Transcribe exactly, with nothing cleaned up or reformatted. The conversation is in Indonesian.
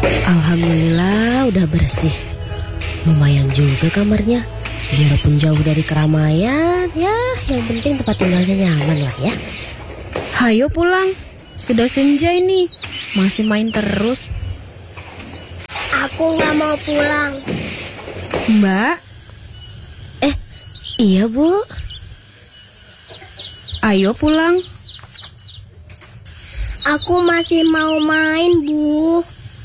Alhamdulillah udah bersih. Lumayan juga kamarnya. Biarpun jauh dari keramaian, ya yang penting tempat tinggalnya nyaman lah ya. Hayo pulang, sudah senja ini. Masih main terus. Aku gak mau pulang. Mbak? Eh, iya Bu. Ayo pulang. Aku masih mau main, Bu.